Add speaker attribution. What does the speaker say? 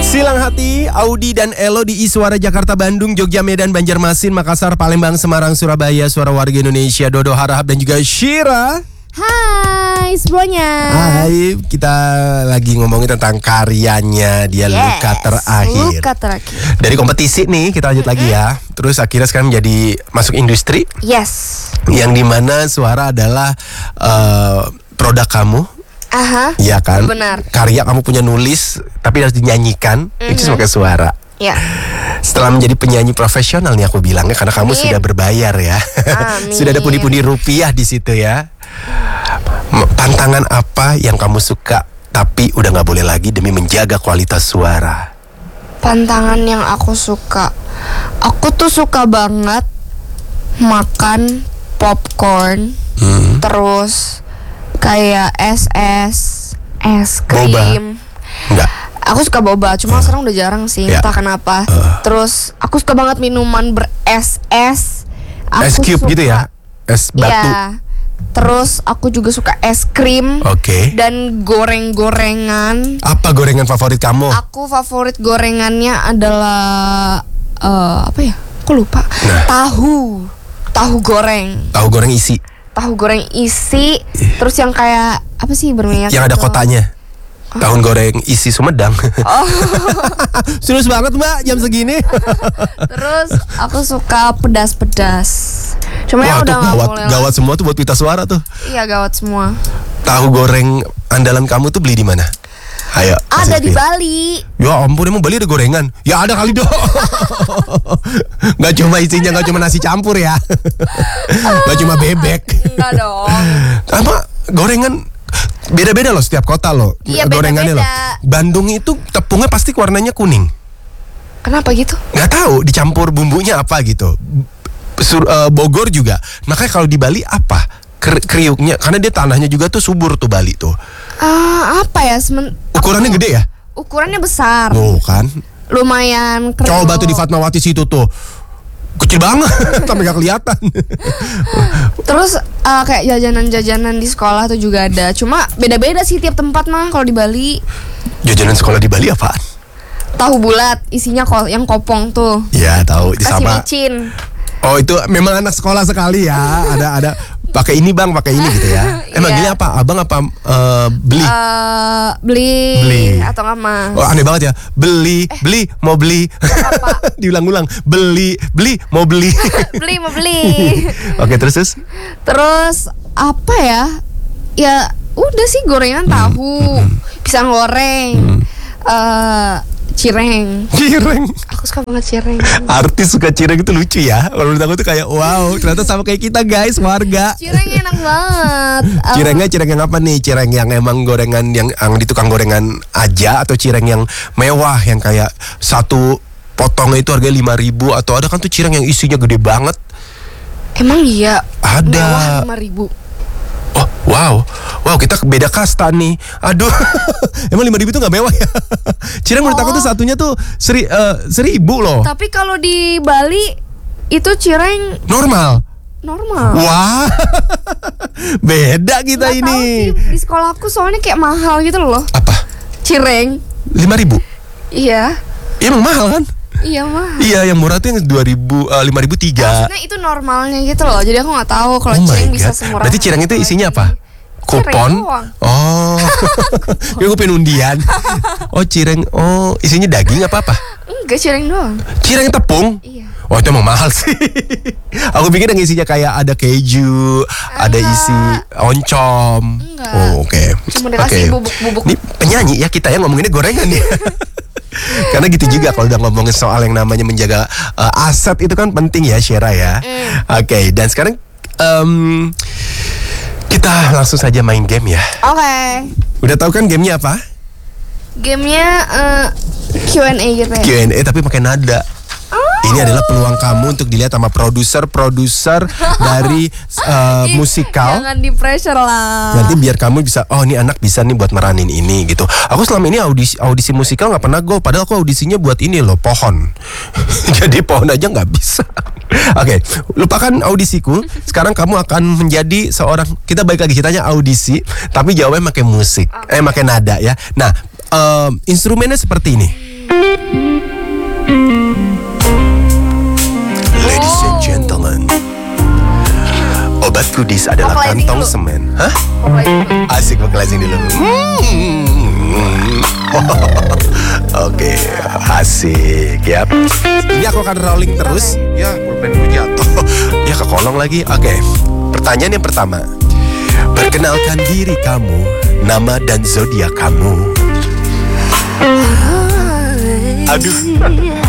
Speaker 1: Silang Hati, Audi dan Elo di Iswara Jakarta, Bandung, Jogja, Medan, Banjarmasin, Makassar, Palembang, Semarang, Surabaya, Suara Warga Indonesia, Dodo Harahap dan juga Shira.
Speaker 2: Hai semuanya.
Speaker 1: Hai, kita lagi ngomongin tentang karyanya dia, Luka Terakhir.
Speaker 2: Luka Terakhir.
Speaker 1: Dari kompetisi nih kita lanjut lagi ya. Terus akhirnya sekarang jadi masuk industri.
Speaker 2: Yes.
Speaker 1: Yang dimana suara adalah produk kamu.
Speaker 2: Aha.
Speaker 1: Iya kan?
Speaker 2: Benar.
Speaker 1: Karya kamu punya nulis tapi harus dinyanyikan, itu pakai suara.
Speaker 2: Ya.
Speaker 1: Setelah menjadi penyanyi profesional nih aku bilangnya, karena kamu sudah berbayar ya. Sudah ada pundi-pundi rupiah di situ ya. Tantangan apa yang kamu suka tapi udah nggak boleh lagi demi menjaga kualitas suara?
Speaker 2: Pantangan yang aku suka, aku tuh suka banget makan popcorn, terus kayak es krim.
Speaker 1: Enggak.
Speaker 2: Aku suka boba, cuma sekarang udah jarang sih, entah kenapa. Terus aku suka banget minuman beres.
Speaker 1: Es cube gitu ya? Es batu.
Speaker 2: Ya. Terus aku juga suka es krim.
Speaker 1: Oke.
Speaker 2: Dan goreng-gorengan.
Speaker 1: Apa gorengan favorit kamu?
Speaker 2: Aku favorit gorengannya adalah apa ya? Aku lupa. Tahu goreng.
Speaker 1: Tahu goreng isi.
Speaker 2: Tahu goreng isi. Terus yang kayak apa sih berminyak?
Speaker 1: Yang ada
Speaker 2: gitu.
Speaker 1: kotanya. Tahu goreng isi Sumedang.
Speaker 2: Oh.
Speaker 1: Serius banget Mbak jam segini.
Speaker 2: Terus aku suka pedas-pedas. Cuma
Speaker 1: Wah,
Speaker 2: ya udah nggak boleh.
Speaker 1: gawat semua tuh buat pita suara tuh.
Speaker 2: Iya, gawat semua.
Speaker 1: Tahu goreng andalan kamu tuh beli di mana? Ayo.
Speaker 2: Ada di Bali.
Speaker 1: Ya ampun, emang Bali ada gorengan? Ya ada kali dong. Gak cuma isinya, gak cuma nasi campur ya. Gak cuma bebek.
Speaker 2: Enggak dong.
Speaker 1: Apa gorengan beda-beda loh setiap kota loh.
Speaker 2: Iya,
Speaker 1: gorengannya
Speaker 2: beda-beda.
Speaker 1: loh. Bandung itu tepungnya pasti warnanya kuning.
Speaker 2: Kenapa gitu?
Speaker 1: Gak tahu dicampur bumbunya apa gitu. Bogor juga. Makanya kalau di Bali apa? Kriuknya, karena dia tanahnya juga tuh subur tuh Bali tuh.
Speaker 2: Apa ya?
Speaker 1: Ukurannya gede ya?
Speaker 2: Ukurannya besar.
Speaker 1: Oh kan.
Speaker 2: Lumayan kriuk.
Speaker 1: Coba tuh di Fatmawati situ tuh. Kecil banget, sampai gak kelihatan.
Speaker 2: Terus kayak jajanan-jajanan di sekolah tuh juga ada. Cuma beda-beda sih tiap tempat mah kalau di Bali.
Speaker 1: Jajanan sekolah di Bali apaan?
Speaker 2: Tahu bulat, isinya yang kopong tuh.
Speaker 1: Ya tahu,
Speaker 2: Kasih
Speaker 1: sama.
Speaker 2: micin.
Speaker 1: Oh itu memang anak sekolah sekali ya. Ada pakai ini bang, pakai ini gitu ya. Manggilnya apa? Abang apa beli?
Speaker 2: Beli atau nggak mah?
Speaker 1: Oh aneh banget ya. Beli mau beli. Diulang-ulang. Beli mau beli.
Speaker 2: Beli mau beli.
Speaker 1: Oke, terus?
Speaker 2: Terus apa ya? Ya udah sih gorengan tahu, pisang goreng, cireng. Aku suka banget cireng.
Speaker 1: Artis suka cireng itu lucu ya. Kalau menurut aku tuh kayak wow, ternyata sama kayak kita guys, warga.
Speaker 2: Cireng enak banget.
Speaker 1: Cirengnya cireng yang apa nih? Cireng yang emang gorengan yang di tukang gorengan aja, atau cireng yang mewah yang kayak satu potongnya itu harganya 5.000, atau ada kan tuh cireng yang isinya gede banget.
Speaker 2: Emang iya?
Speaker 1: Ada.
Speaker 2: Mewah 5.000.
Speaker 1: Oh wow kita beda kasta nih. Aduh. Emang 5.000 itu gak mewah ya? Cireng menurut aku tuh satunya tuh 1.000 loh.
Speaker 2: Tapi kalau di Bali itu cireng
Speaker 1: normal. Wah. Beda kita
Speaker 2: Nggak
Speaker 1: ini.
Speaker 2: tahu sih, di sekolahku soalnya kayak mahal gitu loh.
Speaker 1: Apa?
Speaker 2: Cireng.
Speaker 1: 5.000?
Speaker 2: Iya.
Speaker 1: Emang mahal kan?
Speaker 2: Iya mahal.
Speaker 1: Iya, yang murah tuh yang 5.003.
Speaker 2: Maksudnya itu normalnya gitu loh. Jadi aku nggak tahu kalau cireng bisa semurah.
Speaker 1: Berarti cireng itu isinya apa? Kupon? Oh. Gue pengen undian. Oh, cireng. Oh, isinya daging apa?
Speaker 2: Enggak, cireng doang.
Speaker 1: Cireng tepung?
Speaker 2: Iya.
Speaker 1: Oh, itu emang mahal sih. Aku pikir yang isinya kayak ada keju, ada isi oncom.
Speaker 2: Enggak.
Speaker 1: Oh, oke.
Speaker 2: Cuma dikasih bubuk-bubuk.
Speaker 1: Ini penyanyi ya kita yang ngomonginnya gorengan ya. Karena gitu juga kalau udah ngomongin soal yang namanya menjaga aset itu kan penting ya, Shera ya. Oke, dan sekarang kita langsung saja main game ya.
Speaker 2: Oke.
Speaker 1: Udah tahu kan gamenya apa?
Speaker 2: Gamenya Q&A gitu ya.
Speaker 1: Q&A tapi pakai nada. Ini adalah peluang kamu untuk dilihat sama produser dari musikal.
Speaker 2: Jangan di pressure lah.
Speaker 1: Nanti biar kamu bisa, oh ini anak bisa nih buat meranin ini gitu. Aku selama ini audisi musikal nggak pernah go, padahal aku audisinya buat ini loh, pohon. Jadi pohon aja nggak bisa. Oke, lupakan audisiku. Sekarang kamu akan menjadi seorang, kita balik lagi ceritanya audisi, tapi jawabnya pakai musik, pakai nada ya. Nah, instrumennya seperti ini. Obat kudis adalah
Speaker 2: Vocalizing
Speaker 1: kantong
Speaker 2: dulu.
Speaker 1: semen. Hah?
Speaker 2: Pokoknya itu.
Speaker 1: Asik vocalizing dulu. Oke, asik ya. Ini aku akan rolling terus. Ya, pulpen gue jatuh. Ya kekolong lagi. Oke. Pertanyaan yang pertama. Perkenalkan diri kamu, nama dan zodiak kamu. Aduh.